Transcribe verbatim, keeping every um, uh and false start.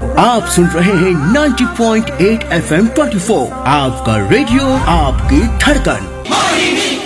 आप सुन रहे हैं नब्बे पॉइंट आठ एफ एम चौबीस, आपका रेडियो आपकी धड़कन।